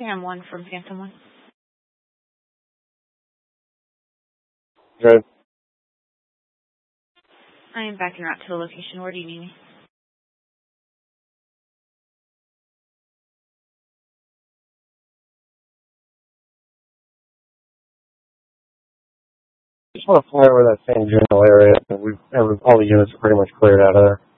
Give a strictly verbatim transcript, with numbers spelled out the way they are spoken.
Sam one from Phantom one. Good. I am backing out to the location. Where do you need me? Just want to fly over that same general area, and we've every, all the units are pretty much cleared out of there.